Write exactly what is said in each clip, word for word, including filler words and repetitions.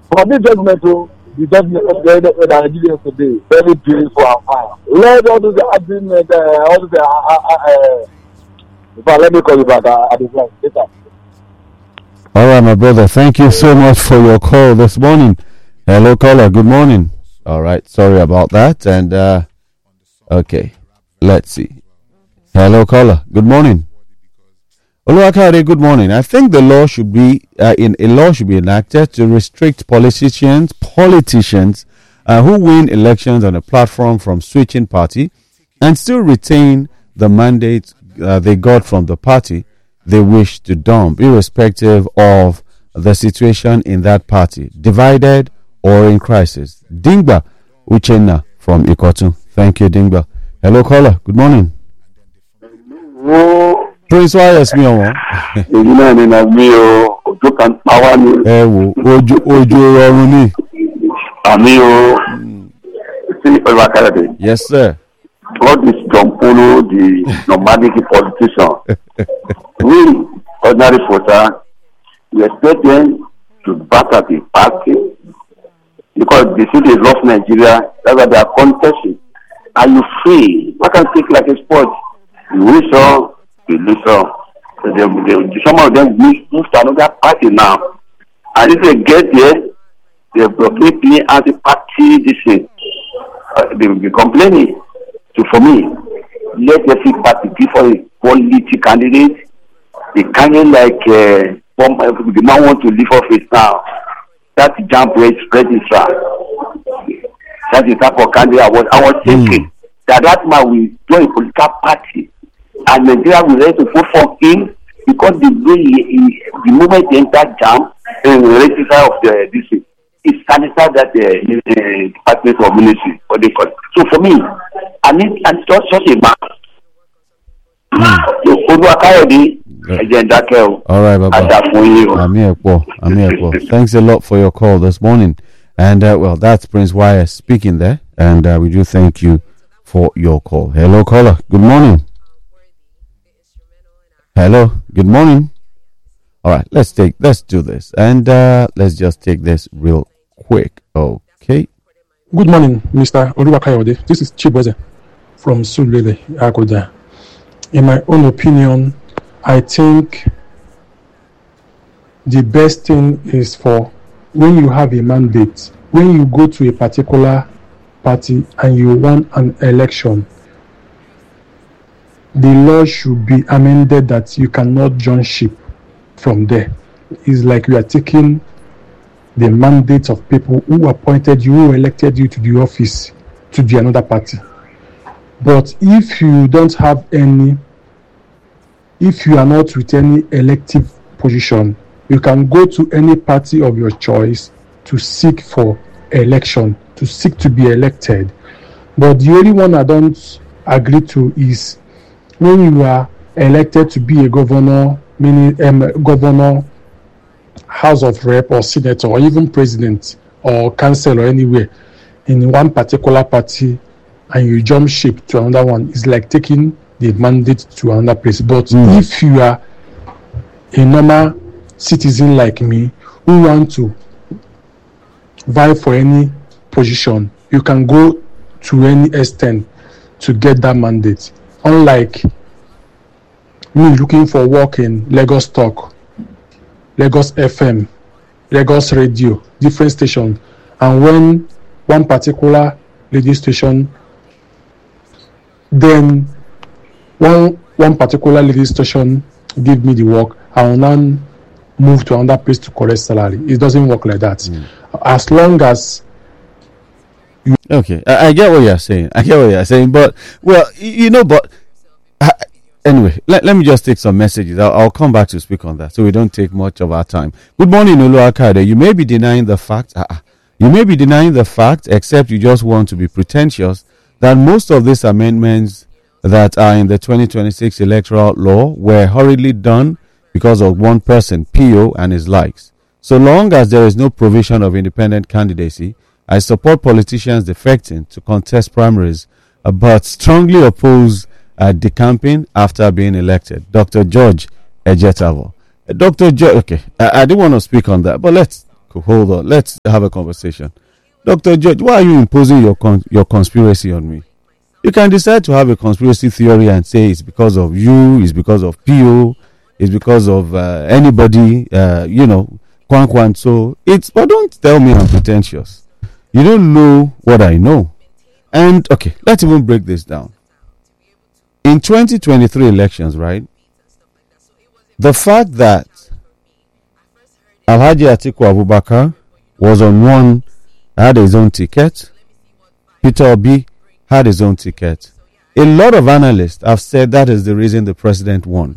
For this judgment, oh, the judgment of the the Nigerians today, very beautiful and fine. Let all those agreement, uh, all those, uh, uh, uh, uh, let me call you back uh, at the line later. All right, my brother. Thank you so much for your call this morning. Hello, caller. Good morning. All right. Sorry about that. And, uh, okay. Let's see. Hello, caller. Good morning. Oluwakade, good morning. I think the law should be, uh, in a law should be enacted to restrict politicians, politicians uh, who win elections on a platform from switching party and still retain the mandate uh, they got from the party they wish to dump, irrespective of the situation in that party, divided or in crisis. Dingba Uchenna from Ikotu. Thank you, Dingba. Hello, caller. Good morning. Hello. Prince Wires mi ọ̀wọ́n. Èyí náà ni na mi o, ojú kan pa wá ní. Ẹ wo ojú ojú ọrùn ni. Àmì o, sí Olúwakáyọ̀dé. Yes, sir. All this John Polo, the nomadic politician. We, ordinary voter, we expect them to back up the party because they see they love Nigeria, that's why they are contesting. Are you free? Why can't take like a sport? You win some, you lose some. So they, they, some of them move, move to another party now. And if they get there, they blockade me as a party this thing. Uh, they will be complaining. So for me, let every party give for a quality candidate. The candidate like uh, one, the man want to leave office now. That's jump rate registrar. That's the type of candidate I was, I was thinking. Mm. That that man will join a political party. And Nigeria will ready to vote for him because the way he, he, the moment he enter jam and the registrar of the D C is satisfied that the uh, department of ministry for the court. So for me, I need and just such a man. So Oluwakayode, agenda kell. All right, Baba. I'm here, Paul. I'm here, Paul. Thanks a lot for your call this morning. And uh, well, that's Prince Wire speaking there, and uh, we do thank you for your call. Hello, caller. Good morning. Hello. Good morning. All right, let's take let's do this, and uh, let's just take this real quick. Okay. Good morning, Mister Oluwakayode. This is Chiboze from Sulele, Agoda. In my own opinion, I think the best thing is for when you have a mandate, when you go to a particular party and you want an election, the law should be amended that you cannot join ship from there. It's like you are taking the mandate of people who appointed you, who elected you to the office, to the another party. But if you don't have any, if you are not with any elective position, you can go to any party of your choice to seek for election, to seek to be elected. But the only one I don't agree to is when you are elected to be a governor, meaning um, governor, House of Rep or Senator or even President or Council or anywhere in one particular party and you jump ship to another one, it's like taking the mandate to another place. But mm. if you are a normal citizen like me who want to vie for any position, you can go to any extent to get that mandate. Unlike me looking for work in Lagos Talk, Lagos F M, Lagos Radio, different stations, and when one particular radio station, then one one particular radio station give me the work, I will now move to another place to collect salary. It doesn't work like that. Mm. As long as you okay, I, I get what you're saying. I get what you're saying, but well, you know, but. I, Anyway, let, let me just take some messages. I'll, I'll come back to speak on that so we don't take much of our time. Good morning, Oluwakade. You may be denying the fact, uh, you may be denying the fact, except you just want to be pretentious, that most of these amendments that are in the twenty twenty-six electoral law were hurriedly done because of one person, P O, and his likes. So long as there is no provision of independent candidacy, I support politicians defecting to contest primaries, uh, but strongly oppose Uh, decamping after being elected. Doctor George Ejetavo. Uh, Doctor George, okay, I, I didn't want to speak on that, but let's cool. Hold on. Let's have a conversation. Doctor George, why are you imposing your con- your conspiracy on me? You can decide to have a conspiracy theory and say it's because of you, it's because of P O, it's because of uh, anybody, uh, you know, Kwan Kwan. So it's, but don't tell me I'm pretentious. You don't know what I know. And okay, let's even break this down. In twenty twenty-three elections, right? The fact that Alhaji Atiku Abubakar was on one, had his own ticket. Peter Obi had his own ticket. A lot of analysts have said that is the reason the president won.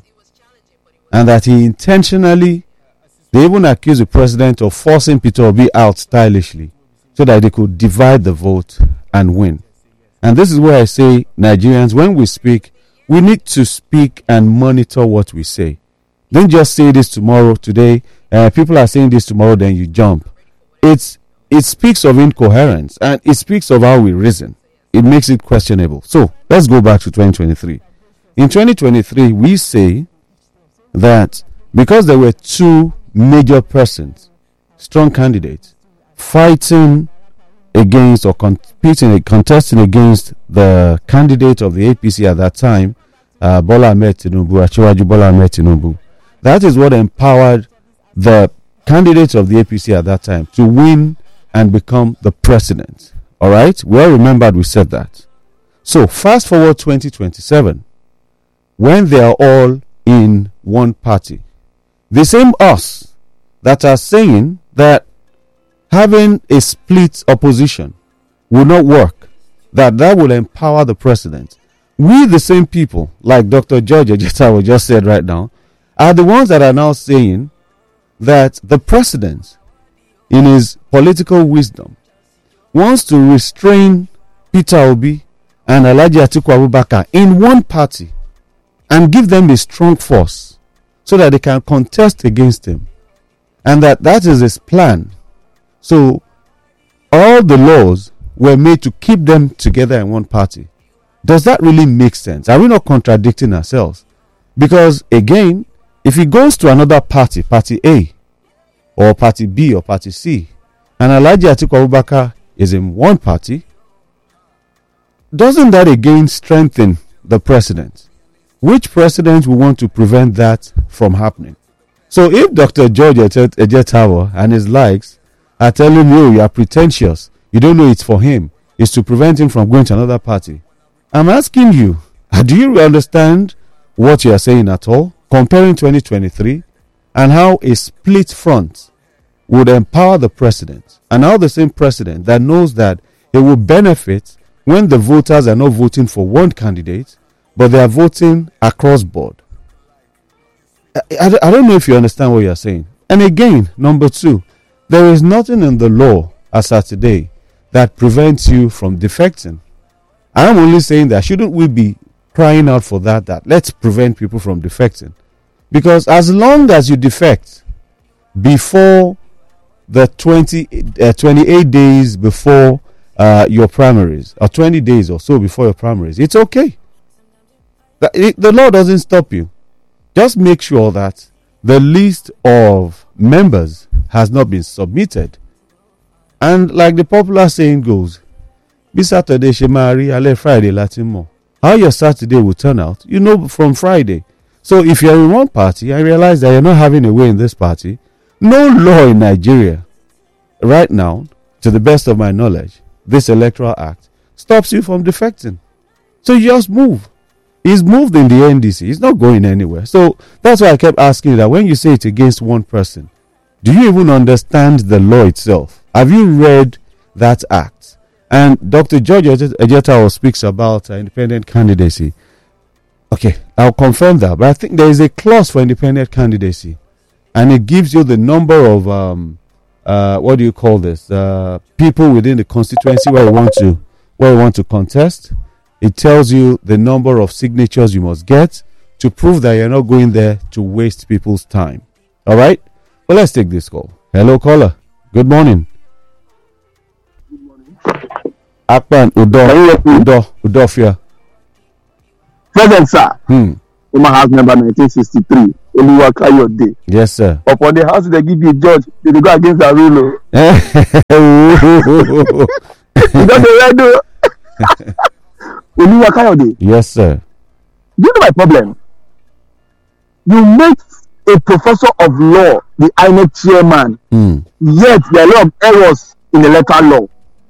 And that he intentionally, they even accused the president of forcing Peter Obi out stylishly so that they could divide the vote and win. And this is where I say, Nigerians, when we speak, we need to speak and monitor what we say. Don't just say this tomorrow, today. Uh, people are saying this tomorrow, then you jump. It's It speaks of incoherence, and it speaks of how we reason. It makes it questionable. So, let's go back to twenty twenty-three. In twenty twenty-three, we say that because there were two major persons, strong candidates, fighting against or competing, contesting against the candidate of the A P C at that time, uh, Bola Ahmed Tinubu, Asiwaju Bola Ahmed Tinubu. That is what empowered the candidate of the A P C at that time to win and become the president. All right? Well remembered, we said that. So, fast forward twenty twenty-seven, when they are all in one party. The same us that are saying that having a split opposition will not work, that that will empower the president. We, the same people, like Doctor George Ejetawo just said right now, are the ones that are now saying that the president, in his political wisdom, wants to restrain Peter Obi and Alhaji Atiku Abubakar in one party and give them a strong force so that they can contest against him. And that that is his plan. So, all the laws were made to keep them together in one party. Does that really make sense? Are we not contradicting ourselves? Because, again, if he goes to another party, party A, or party B, or party C, and Alhaji Atiku Abubakar is in one party, doesn't that again strengthen the president? Which president will want to prevent that from happening? So if Doctor George Ejetawo and his likes are telling you you are pretentious, you don't know it's for him, it's to prevent him from going to another party, I'm asking you, do you understand what you are saying at all? Comparing twenty twenty-three and how a split front would empower the president, and how the same president that knows that it will benefit when the voters are not voting for one candidate, but they are voting across board. I, I, I don't know if you understand what you are saying. And again, number two, there is nothing in the law as of today that prevents you from defecting. I'm only saying that shouldn't we be crying out for that, that let's prevent people from defecting. Because as long as you defect before the twenty, uh, twenty-eight days before uh, your primaries, or twenty days or so before your primaries, it's okay. The, it, the law doesn't stop you. Just make sure that the list of members has not been submitted. And like the popular saying goes, be Saturday Shemari, Ale Friday Latimo. How your Saturday will turn out, you know from Friday. So if you're in one party, I realize that you're not having a way in this party. No law in Nigeria right now, to the best of my knowledge, this electoral act stops you from defecting. So you just move. He's moved in the N D C. He's not going anywhere. So that's why I kept asking you that when you say it's against one person, do you even understand the law itself? Have you read that act? And Doctor George Ejetawo speaks about uh, independent candidacy. Okay, I'll confirm that. But I think there is a clause for independent candidacy. And it gives you the number of, um, uh, what do you call this? Uh, people within the constituency where you want to, where you want to contest. It tells you the number of signatures you must get to prove that you're not going there to waste people's time. All right? Well, let's take this call. Hello, caller. Good morning. Good morning. Akpan Udo, Udo, Udofia. Present, sir. Hmm. Human House Member nineteen sixty-three. Oluwakayode. Yes, sir. Upon the house they give you a judge, they dey go against the rule. You don't know right now. Oluwakayode. Yes, sir. Do you know my problem? You make a professor of law the I N E C chairman, Mm. yet there are a lot of errors in the electoral law.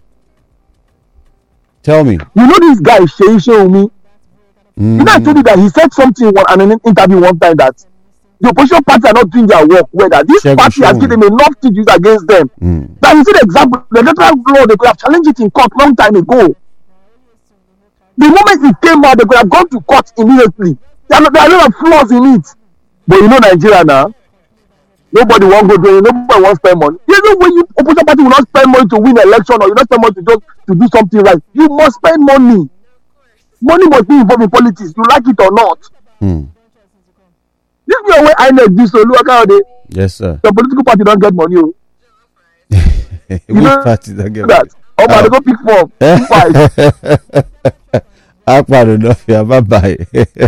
Tell me. You know this guy, Sheyi Sheumi? Mm. You know I told you that he said something in one, in an interview one time that the opposition party are not doing their work well, that this Shegun party has Shegun. given them enough to use against them. Mm. That you see the example, the electoral law, they could have challenged it in court long time ago. The moment it came out, they could have gone to court immediately. There are, there are a lot of flaws in it. But you know Nigeria now, nobody won't go there, nobody won't spend money. You know when you opposition party will not spend money to win election, or you not spend money to just to do something right. You must spend money. Money must be involved in politics, you like it or not. Mm. This is your way I know this, so look how they Yes, sir. the political party don't get money. Oh. Which know party that get that. Oh, but they go pick form. Fight. Akbar Odofia, bye bye.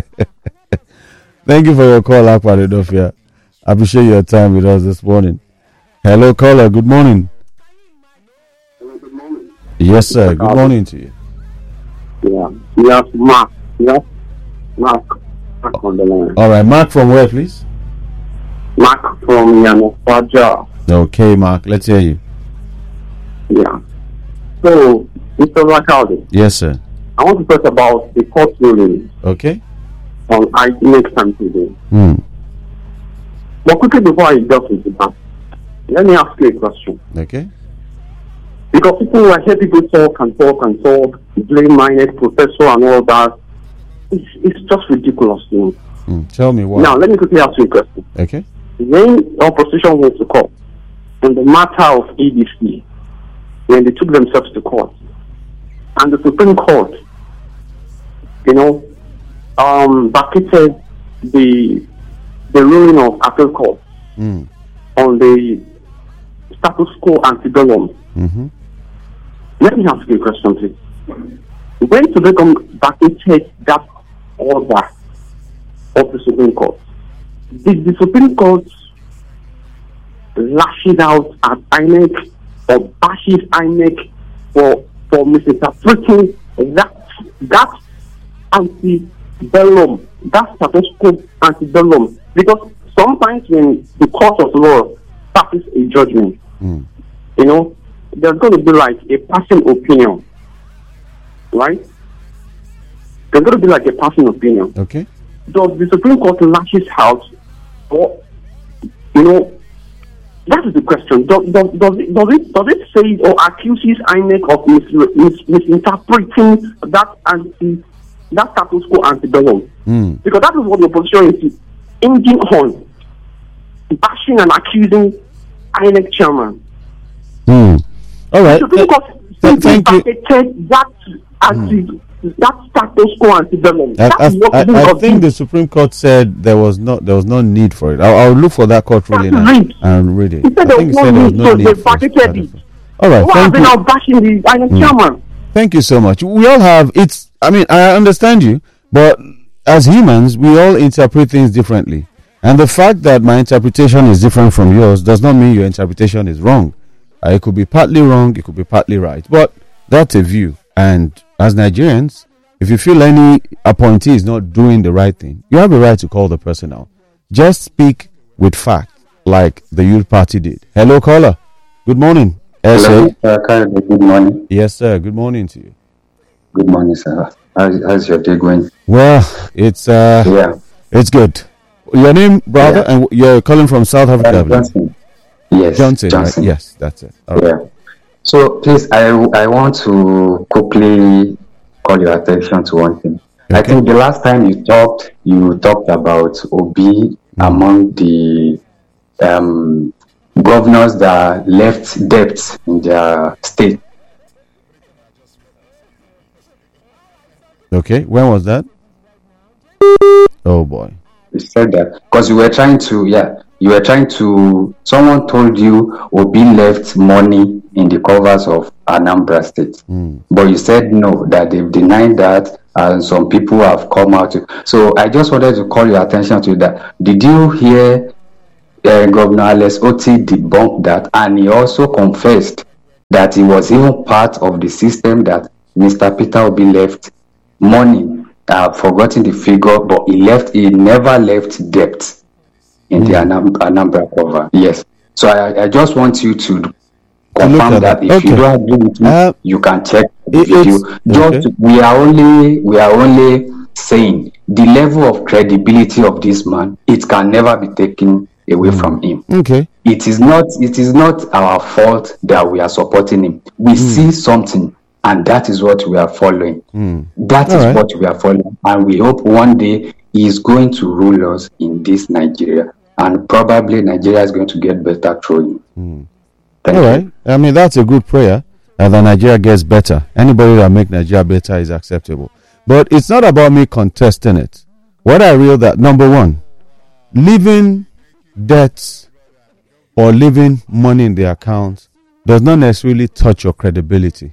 Thank you for your call, Akbar Odofia. I appreciate your time with us this morning. Hello, caller. Good morning. Hello, good morning. Yes, sir. Good morning to you. Yeah. Yes, Mark. Yes, Mark. Mark on the line. All right, Mark, from where, please? Mark from Yanofaja. Okay, Mark. Let's hear you. Yeah. So, Mister Rakaldi, Yes, sir. I want to talk about the court ruling Okay. on I next time today. Hmm. But quickly before I delve into that, let me ask you a question. Okay. Because people, I hear people talk and talk and talk, blame my next professor and all that. It's, it's just ridiculous to me. Hmm. Tell me why. Now, let me quickly ask you a question. Okay. When opposition went to court on the matter of E D C, when they took themselves to court, and the Supreme Court, you know, um, vacated the the ruling of appeal court Hmm. on the status quo antebellum. Mm-hmm. Let me ask you a question, please. When to become vacated that order of the Supreme Court, did the Supreme Court lash it out at I N E C or bashes I N E C for for misinterpreting that that antebellum, that status quo antebellum? Because sometimes when the court of law passes a judgment, Hmm. you know, there's going to be like a passing opinion, right? There's going to be like a passing opinion. Okay. Does the Supreme Court lashes out, or you know, that is the question. Does, does, does, it, does it does it say or accuses I N E C of mis, mis, misinterpreting that anti that status quo antebellum? Hmm. Because that is what the opposition is hinging on, bashing and accusing I N E C chairman. Hmm. All right. The Supreme Court Th- thank you. vacated that anti that status quo antebellum. I, That is what I, the I, I Supreme think Court the Supreme Court said there was not there was no need for it. I'll, I'll look for that court ruling That's and, right. and read it. He said I there think was he no said there was need, no so need they for vacated it. All right, Why have thank they you. now bashing the I N E C chairman? Thank you so much. We all have it's. I mean, I understand you, but as humans, we all interpret things differently. And the fact that my interpretation is different from yours does not mean your interpretation is wrong. Uh, it could be partly wrong, it could be partly right, but that's a view. And as Nigerians, if you feel any appointee is not doing the right thing, you have a right to call the person out. Just speak with fact, like the Youth Party did. Hello, caller. Good morning. Hello, S A. uh, Kyle, good morning. Yes, sir. Good morning to you. Good morning, sir. How's, how's your day going? Well, it's uh, Yeah. it's good. Your name, brother, Yeah. and you're calling from South Africa, I Uh, believe. Johnson. Yes. Johnson, Johnson. right? Yes, that's it. All right. Yeah. So, please, I, I want to quickly call your attention to one thing. I Okay. think the last time you talked, you talked about Obi among the um, governors that left debts in their state. Okay. When was that? Oh boy. You said that because you were trying to, yeah, you were trying to. Someone told you Obi left money in the covers of Anambra State, Mm. but you said no, that they've denied that, and some people have come out. To, so I just wanted to call your attention to that. Did you hear uh, Governor Alex Otti debunk that? And he also confessed that he was even part of the system that Mister Peter Obi left money. I've forgotten the figure, but he left. He never left debt in mm. the Anam- Anambra cover. Yes. So I, I just want you to confirm that. If okay. you don't agree with me, uh, you can check the it, video. Just okay. we are only we are only saying the level of credibility of this man. It can never be taken away mm. from him. Okay. It is not. It is not our fault that we are supporting him. We mm. see something. And that is what we are following. Mm. That All is right. what we are following. And we hope one day he is going to rule us in this Nigeria. And probably Nigeria is going to get better through him. Mm. All right. I mean, that's a good prayer. And that Nigeria gets better. Anybody that make Nigeria better is acceptable. But it's not about me contesting it. What I real that, number one, leaving debts or leaving money in the account does not necessarily touch your credibility.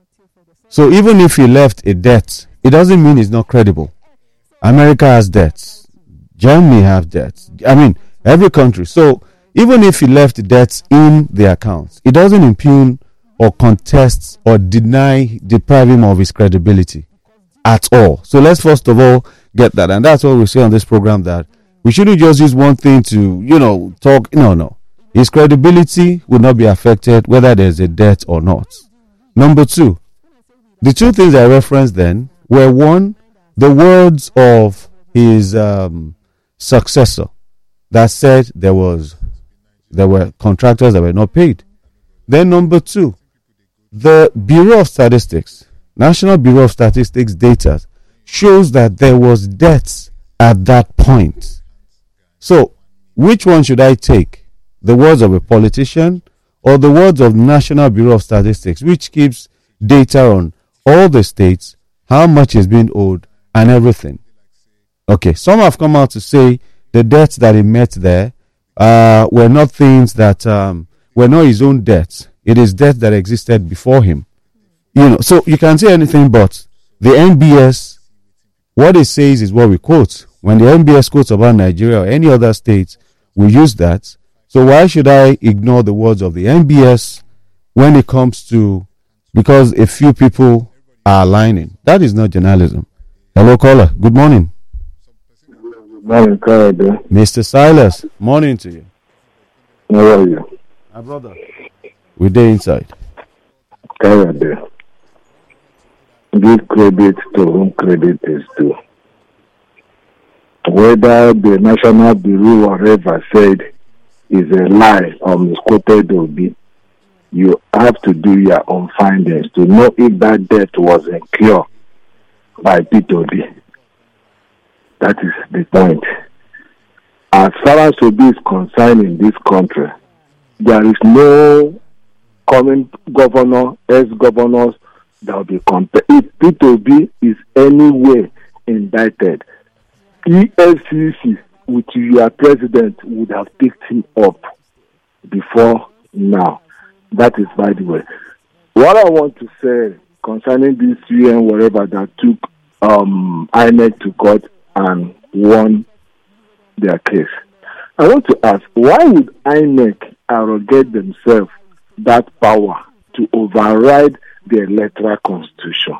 So even if he left a debt, it doesn't mean he's not credible. America has debts. Germany has debts. I mean, every country. So even if he left debts in the accounts, it doesn't impugn or contest or deny, deprive him of his credibility at all. So let's first of all get that. And that's what we say on this program, that we shouldn't just use one thing to, you know, talk. No, no. His credibility will not be affected whether there's a debt or not. Number two, the two things I referenced then were, one, the words of his um, successor that said there was there were contractors that were not paid. Then number two, the Bureau of Statistics, National Bureau of Statistics data shows that there was debts at that point. So, which one should I take? The words of a politician or the words of National Bureau of Statistics, which keeps data on all the states, how much is being owed, and everything? Okay, some have come out to say the debts that he met there uh, were not things that um, were not his own debts. It is debt that existed before him. You know, so you can say anything, but the N B S, what it says is what we quote. When the N B S quotes about Nigeria or any other state, we use that. So why should I ignore the words of the N B S when it comes to, because a few people are aligning? That is not journalism. Hello, caller. Good morning. Good morning, caller. Mister Silas. Morning to you. How are you? My brother. We're there inside. Caller. Give credit to whom credit is due. Whether the National Bureau or whatever said is a lie or misquoted Obi, you have to do your own findings to know if that debt was incurred by P two B. That is the point. As far as Obi is concerned in this country, there is no current governor, ex-governors that will be compared. If P two B is anywhere indicted, E F C C with your president would have picked him up before now. That is by the way. What I want to say concerning this U N whatever that took um, I N E C to court and won their case, I want to ask, why would I N E C arrogate themselves that power to override the electoral constitution?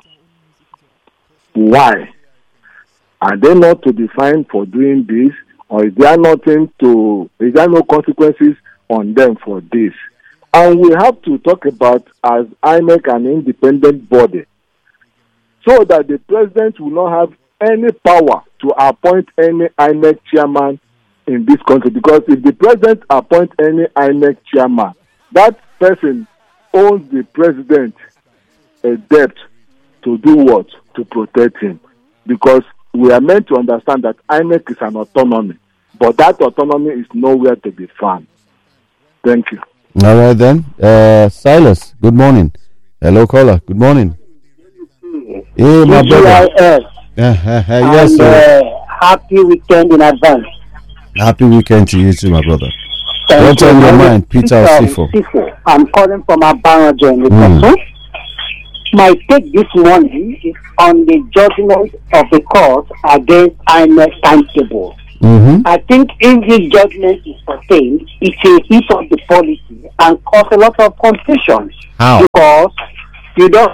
Why? Are they not to be fined for doing this, or is there nothing to? Is there no consequences on them for this? And we have to talk about, as I N E C, an independent body, so that the president will not have any power to appoint any I N E C chairman in this country. Because if the president appoints any I N E C chairman, that person owes the president a debt to do what? To protect him. Because we are meant to understand that I N E C is an autonomy, but that autonomy is nowhere to be found. Thank you. All right then. Uh, Silas, good morning. Hello, caller. Good morning. Hey, my brother. Uh, uh, uh, yes, sir. Uh, happy weekend in advance. Happy weekend to you too, my brother. Thank What's on your mind, Peter Osifo? I'm calling from Abarajo in the mm. my take this morning is on the judgment of the court against I N E C timetable. Mm-hmm. I think if this judgment is sustained, it will hit on the policy and cause a lot of confusion. How? Because you don't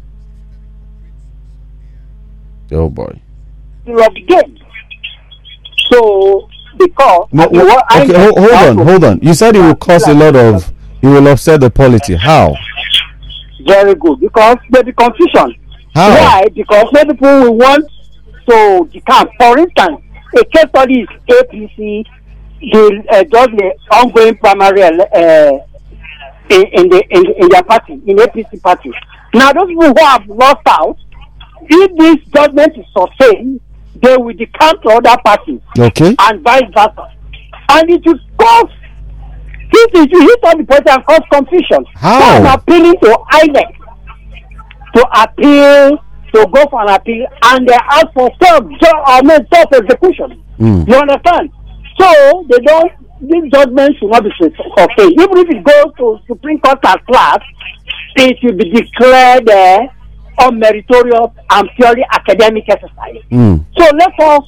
Oh boy. of the game. So because No, you wha- want- I okay, N E C hold, hold has on, to- hold on. You said it will cause a lot of, it will upset the polity. How? Very good, because there be confusion. How? Why? Because many people will want to decamp. For instance, a case study is A P C, the uh, does the ongoing primary uh, in, in the in, in their party, in A P C party. Now those people who have lost out, if this judgment is sustained, they will decamp to other parties Okay. and vice versa, and it will cause this is to hit on the point and cause confusion. How? So I'm appealing to I N E C to appeal, to go for an appeal, and they ask for self, I mean, self-execution. Mm. You understand? So they don't. This judgment should not be sustained. Even if it goes to Supreme Court at last, it should be declared uh, unmeritorious and purely academic exercise. Mm. So let us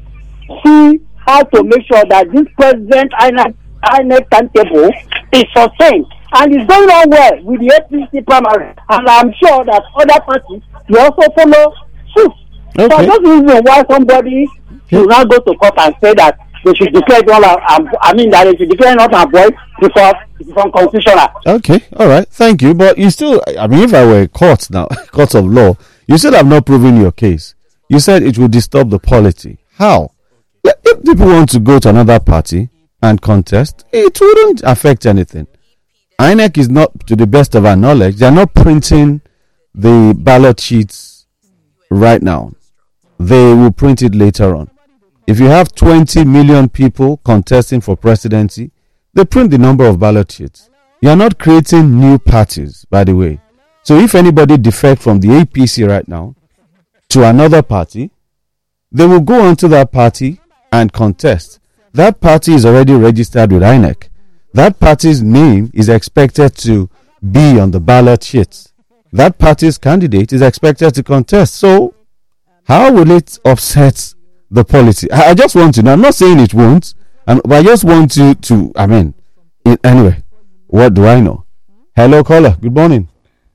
see how to make sure that this present I N E C timetable is sustained and it's going on well with the A P C primary, and I'm sure that other parties will also follow suit. Okay. So that's the reason why somebody should not go to court and say that they should declare it all. Um, I mean that they should declare not and void because it's unconstitutional. Okay, all right, thank you. But you still, I mean, if I were a court now, court of law, you still have not proven your case. You said it would disturb the polity. How? If people want to go to another party and contest, it wouldn't affect anything. I N E C is not, to the best of our knowledge, they are not printing the ballot sheets right now. They will print it later on. If you have twenty million people contesting for presidency, they print the number of ballot sheets. You are not creating new parties, by the way. So if anybody defect from the A P C right now to another party, they will go onto that party and contest. That party is already registered with I N E C. That party's name is expected to be on the ballot sheets. That party's candidate is expected to contest. So, how will it upset the polity? I, I just want to know. I'm not saying it won't, um, but I just want to, to I mean, in, anyway, what do I know? Hello, caller. Good morning.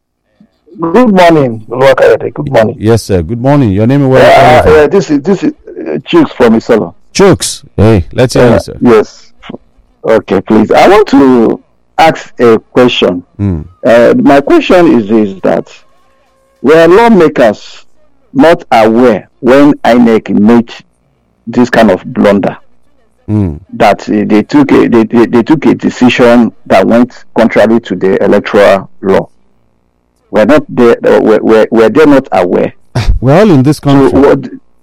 Good morning, Oluwakayode. Good morning. Yes, sir. Good morning. Your name and where you Uh, from? uh, this is this is uh, Chooks from Isolo. Chooks. Hey, let's hear Uh, you, sir. yes. Okay, please. I want to ask a question. Mm. Uh, my question is is that were lawmakers not aware when I N E C made this kind of blunder Mm. that uh, they took a they, they, they took a decision that went contrary to the electoral law? Were not they uh, were, were, were they not aware? We're all in this So country. what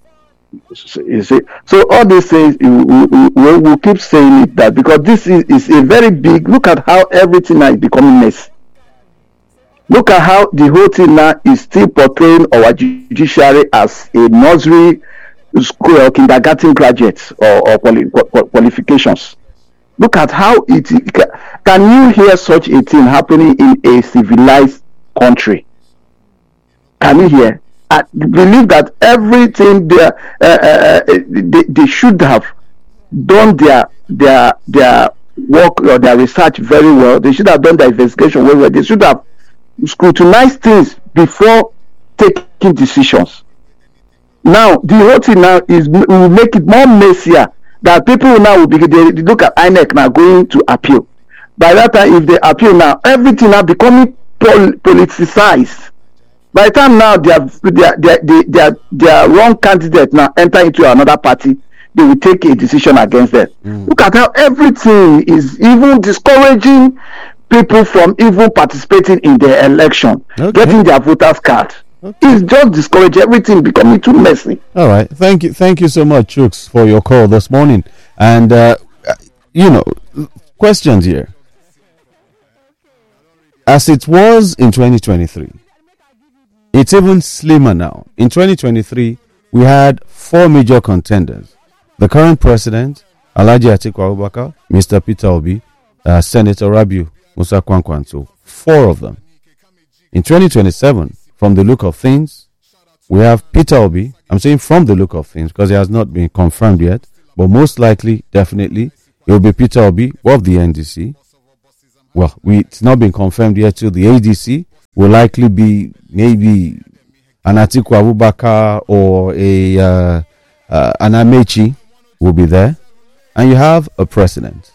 is it? So all these things we, we, we will keep saying it that because this is, is a very big. Look at how everything now is becoming messy. Look at how the whole thing now is still portraying our judiciary as a nursery school or kindergarten graduates or, or quali- qual- qualifications. Look at how it can you hear such a thing happening in a civilized country? Can you hear? I believe that everything they, uh, uh, they they should have done their their their work or their research very well. They should have done their investigation very well. They should have scrutinized things before taking decisions. Now the whole thing now is will make it more messier that people now will be they look at I N E C now going to appeal. By that time, if they appeal now, everything now becoming pol- politicized. By the time now they are they are, they are, they are, they are wrong candidate now enter into another party, they will take a decision against them. Mm. Look at how everything is even discouraging people from even participating in the election, okay. Getting their voters card. Okay. It's just discouraging everything becoming too messy. All right, thank you, thank you so much, Chooks, for your call this morning. And uh, you know, questions here. As it was in twenty twenty-three. It's even slimmer now. In twenty twenty-three, we had four major contenders. The current president, Alhaji Atiku Abubakar, Mister Peter Obi, uh, Senator Rabiu Musa Kwankwanso. Four of them. In twenty twenty-seven, from the look of things, we have Peter Obi. I'm saying from the look of things because it has not been confirmed yet, but most likely, definitely, it will be Peter Obi of the N D C. Well, we, it's not been confirmed yet to the A D C. Will likely be maybe an Atiku Abubakar or a uh, uh, an Amechi will be there. And you have a president.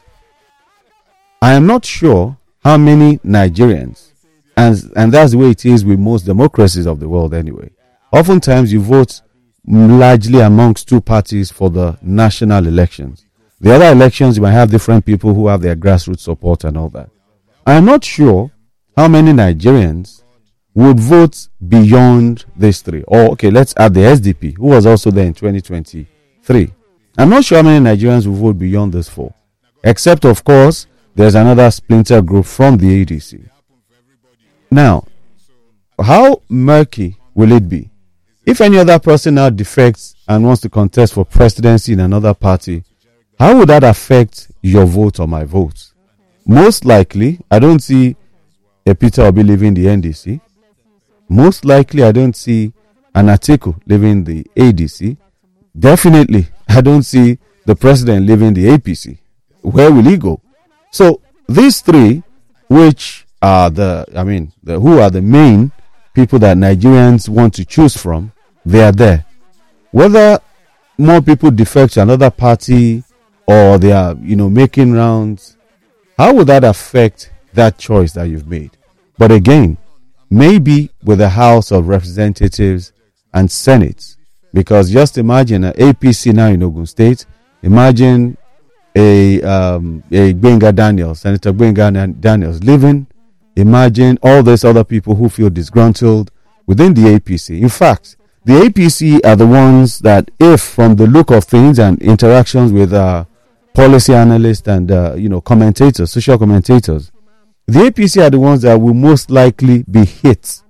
I am not sure how many Nigerians, and, and that's the way it is with most democracies of the world anyway. Oftentimes you vote largely amongst two parties for the national elections. The other elections, you might have different people who have their grassroots support and all that. I am not sure how many Nigerians would vote beyond these three. Or, okay, let's add the S D P, who was also there in twenty twenty-three. I'm not sure how many Nigerians will vote beyond these four. Except, of course, there's another splinter group from the A D C. Now, how murky will it be? If any other person now defects and wants to contest for presidency in another party, how would that affect your vote or my vote? Most likely, I don't see a Peter Obi leaving the N D C. Most likely, I don't see an Atiku leaving the A D C. Definitely, I don't see the president leaving the A P C. Where will he go? So, these three, which are the, I mean, the, who are the main people that Nigerians want to choose from, they are there. Whether more people defect to another party or they are, you know, making rounds, how would that affect that choice that you've made? But again, maybe with the House of Representatives and Senate, because just imagine an A P C now in Ogun State, imagine a um, a Gbenga Daniels, Senator Gbenga Daniels living, imagine all these other people who feel disgruntled within the A P C. In fact, the A P C are the ones that, if from the look of things and interactions with uh, policy analysts and uh, you know commentators, social commentators, the A P C are the ones that will most likely be hit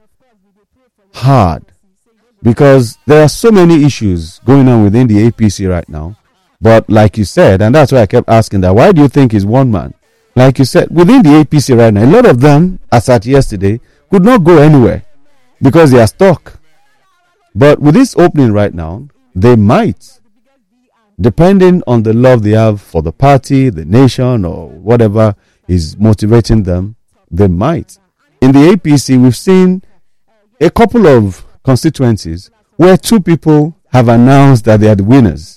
hard, because there are so many issues going on within the A P C right now. But like you said, and that's why I kept asking that, why do you think it's one man? Like you said, within the A P C right now, a lot of them, as at yesterday, could not go anywhere because they are stuck. But with this opening right now, they might, depending on the love they have for the party, the nation, or whatever is motivating them, they might. In the A P C, we've seen a couple of constituencies where two people have announced that they are the winners.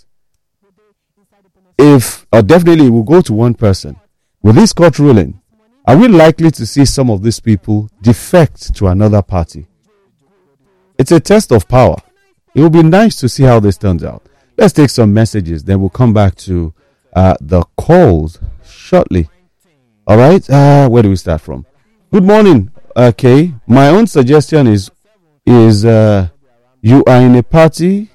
If, or definitely, we'll go to one person. With this court ruling, are we likely to see some of these people defect to another party? It's a test of power. It will be nice to see how this turns out. Let's take some messages, then we'll come back to uh, the calls shortly. All right, uh, where do we start from? Good morning. Okay, my own suggestion is is uh, you are in a party,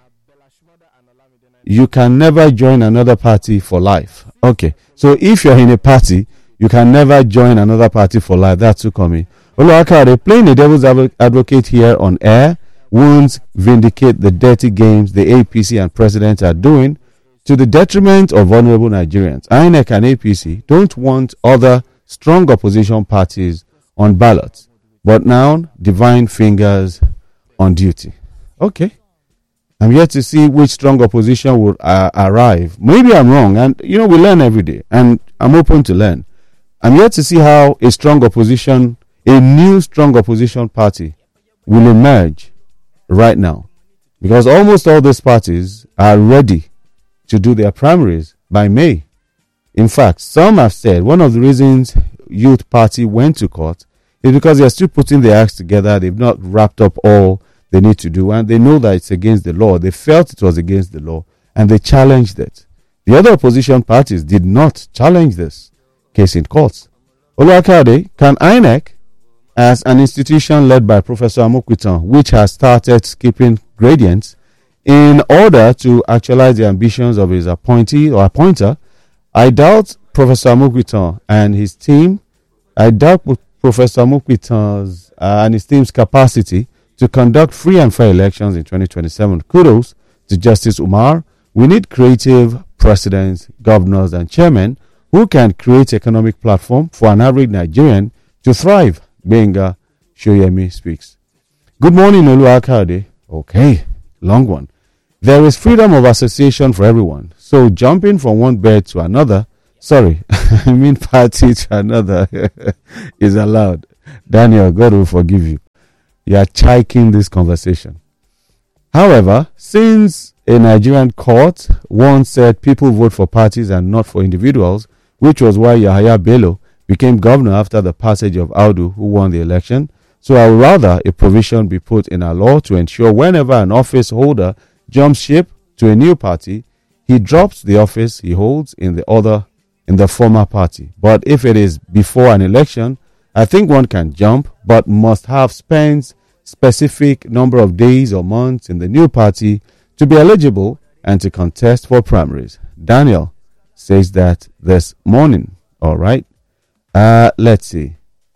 you can never join another party for life. Okay, so if you're in a party, you can never join another party for life. That's who coming. Oluwakare, playing the devil's advocate here on air won't vindicate the dirty games the A P C and president are doing to the detriment of vulnerable Nigerians. I N E C and A P C don't want other strong opposition parties on ballots, but now divine fingers on duty. Okay. I'm yet to see which strong opposition will uh, arrive. Maybe I'm wrong, and you know, we learn every day, and I'm open to learn. I'm yet to see how a strong opposition, a new strong opposition party will emerge right now, because almost all these parties are ready to do their primaries by May. In fact, some have said one of the reasons Youth Party went to court is because they're still putting their acts together. They've not wrapped up all they need to do, and they know that it's against the law. They felt it was against the law, and they challenged it. The other opposition parties did not challenge this case in courts. Oluwakade, can I N E C, as an institution led by Professor Amokutan, which has started skipping gradients in order to actualize the ambitions of his appointee or appointer, I doubt Professor Amokutan and his team, I doubt Professor Amokutan's uh, and his team's capacity to conduct free and fair elections in twenty twenty-seven. Kudos to Justice Umar. We need creative presidents, governors, and chairmen who can create economic platform for an average Nigerian to thrive. Gbenga Shoyemi speaks. Good morning, Oluwakade. Okay, long one. There is freedom of association for everyone. So jumping from one bed to another, sorry, I mean party to another, is allowed. Daniel, God will forgive you. You are chiking this conversation. However, since a Nigerian court once said people vote for parties and not for individuals, which was why Yahaya Bello became governor after the passage of Audu, who won the election, so I would rather a provision be put in our law to ensure whenever an office holder jumps ship to a new party, he drops the office he holds in the other in the former party. But if it is before an election, I think one can jump, but must have spent specific number of days or months in the new party to be eligible and to contest for primaries. Daniel says that this morning. All right. Uh, let's see.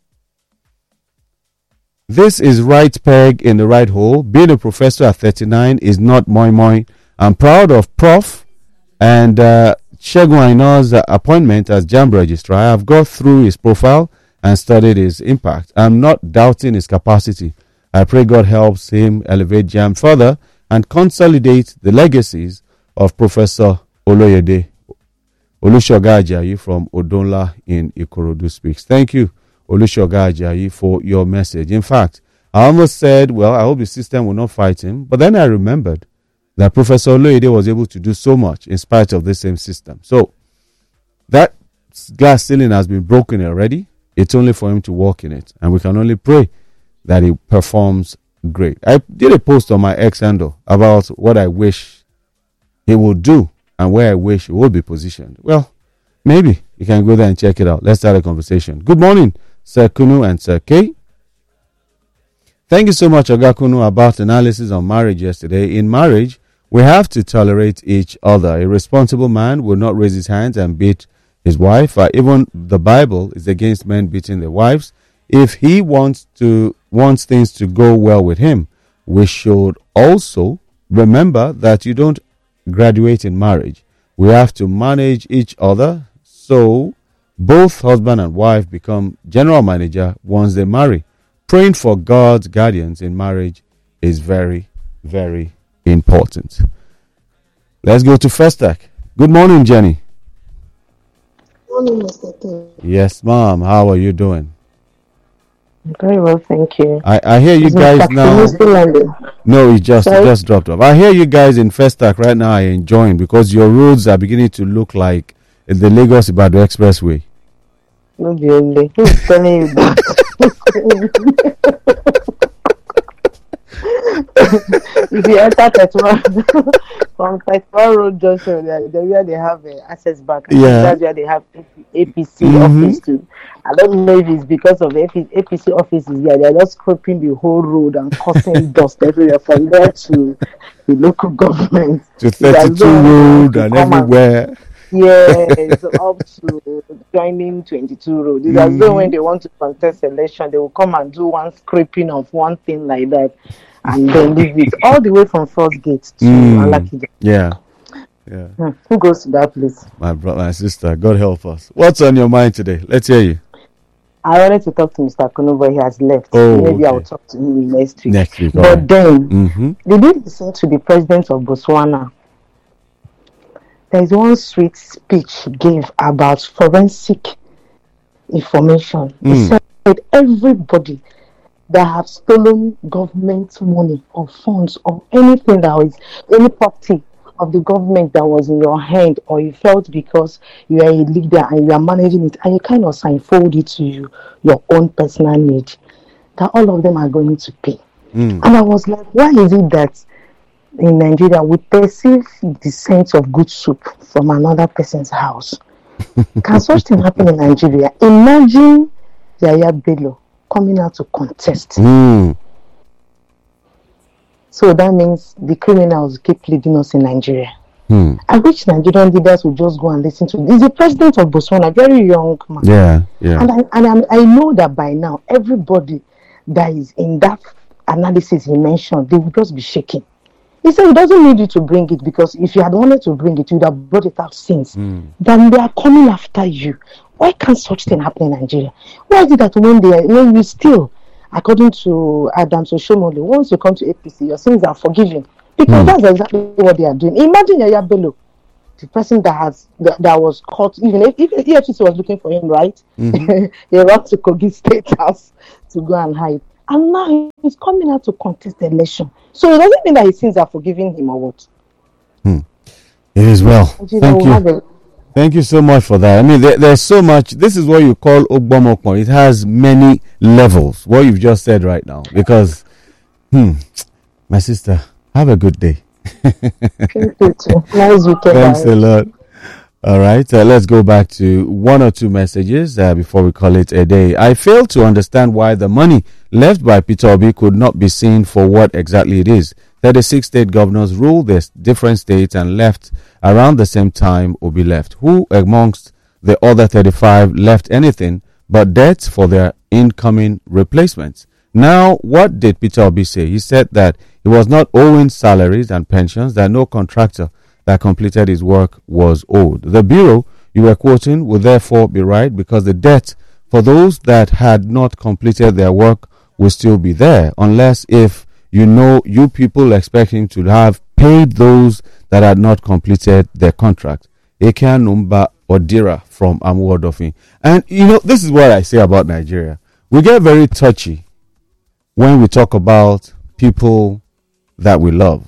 This is right peg in the right hole. Being a professor at thirty-nine is not moi moi. I'm proud of Prof and uh, Shegun Aina's uh, appointment as JAMB registrar. I have got through his profile and studied his impact. I'm not doubting his capacity. I pray God helps him elevate JAMB further and consolidate the legacies of Professor Oloyede. Olushoga Ajayi from Odonla in Ikorodu speaks. Thank you, Olushoga Ajayi, for your message. In fact, I almost said, well, I hope the system will not fight him. But then I remembered that Professor Oloyede was able to do so much in spite of the same system. So that glass ceiling has been broken already. It's only for him to walk in it. And we can only pray that he performs great. I did a post on my X handle about what I wish he would do and where I wish he would be positioned. Well, maybe you can go there and check it out. Let's start a conversation. Good morning, Sir Kunu and Sir K. Thank you so much, Oga Kunu, about analysis on marriage yesterday. In marriage, we have to tolerate each other. A responsible man will not raise his hands and beat his wife. Uh, even the Bible is against men beating their wives. If he wants to wants things to go well with him, we should also remember that you don't graduate in marriage. We have to manage each other so both husband and wife become general manager once they marry. Praying for God's guardians in marriage is very, very important. Let's go to Festac. Good morning, Jenny. Good morning, Mister King. Yes, ma'am. How are you doing? Very well, thank you. I, I hear you Is guys Mister now. still on the- No, it just it Sorry? just dropped off. I hear you guys in Festac right now are enjoying because your roads are beginning to look like the Lagos Ibadan Expressway. No, be only. Who's telling you that? If you enter thirty-one from thirty-one Road Junction, there there where they have uh, access bank, and Yeah. that's where they have A P C Mhm. office too. I don't know if it's because of A P C offices there. They're just scraping the whole road and causing dust everywhere from there to the local government. To It's as thirty-two though road to and come everywhere. Yes, up to joining twenty-two road. It's as though Mhm. when they want to contest election, they will come and do one scraping of one thing like that and then leave it all the way from first gate to Mm. Alakija. Yeah. Yeah. Hmm. Who goes to that place? My brother, my sister, God help us. What's on your mind today? Let's hear you. I wanted to talk to Mister Kunu, but he has left. Oh, Maybe okay. I'll talk to him next week. Next week. All But right. then, Mm-hmm. did you listen to the president of Botswana? There is one sweet speech he gave about forensic information. He Mm. said everybody that have stolen government money or funds or anything that was any property of the government that was in your hand, or you felt because you are a leader and you are managing it and you kind of signfold it to you, your own personal need, that all of them are going to pay. Mm. And I was like, why is it that in Nigeria we perceive the scent of good soup from another person's house? Can such thing happen in Nigeria? Imagine Yaya Bello coming out to contest. Mm. So that means the criminals keep leading us in Nigeria. Mm. I wish Nigerian leaders would just go and listen to. He's the president of Botswana, a very young man. Yeah. Yeah. And I and I'm, I know that by now everybody that is in that analysis he mentioned, they will just be shaking. He said he doesn't need you to bring it, because if you had wanted to bring it, you would have brought it out since. Mm. Then they are coming after you. Why can't such thing happen in Nigeria? Why is it that when they when you steal according to Adams Oshomole, once you come to A P C, your sins are forgiven. Because mm. that's exactly what they are doing. Imagine Yaya Bello, the person that has that, that was caught, even if, if E F C C was looking for him, right? Mm-hmm. He ran to Kogi State House to go and hide. And now he's coming out to contest the election. So it doesn't mean that his sins are forgiving him or what? Hmm. It is well. Thank you. Thank you so much for that. I mean, there, there's so much. This is what you call Ogbomokon. It has many levels, what you've just said right now. Because, hmm, my sister, have a good day. Thank you too. Nice weekend. Thanks a lot. All right, uh, let's go back to one or two messages uh, before we call it a day. I fail to understand why the money left by Peter Obi could not be seen for what exactly it is. thirty-six state governors ruled their different states and left around the same time Obi left. Who amongst the other thirty-five left anything but debts for their incoming replacements? Now, what did Peter Obi say? He said that he was not owing salaries and pensions, that no contractor that completed his work was owed. The bureau you were quoting would therefore be right, because the debt for those that had not completed their work will still be there, unless if you know you people expect him to have paid those that had not completed their contract. Eke Numba Odira from Amuodofin. And you know, this is what I say about Nigeria. We get very touchy when we talk about people that we love.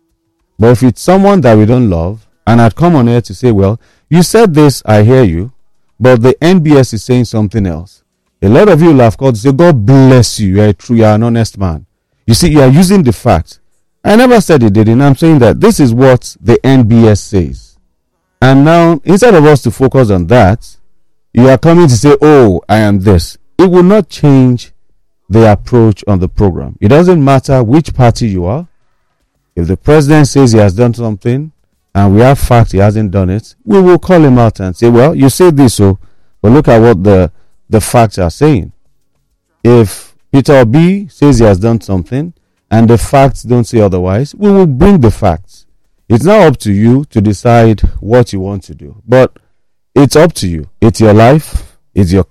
But if it's someone that we don't love, and I'd come on here to say, well, you said this, I hear you, but the N B S is saying something else. A lot of you laugh because say, God bless you, you're a true, you're an honest man. You see, you are using the facts. I never said it, did it? I'm saying that this is what the N B S says. And now, instead of us to focus on that, you are coming to say, oh, I am this. It will not change the approach on the program. It doesn't matter which party you are. If the president says he has done something and we have facts he hasn't done it, we will call him out and say, well, you say this, so, but look at what the, the facts are saying. If Peter Obi says he has done something and the facts don't say otherwise, we will bring the facts. It's now up to you to decide what you want to do. But it's up to you. It's your life. It's your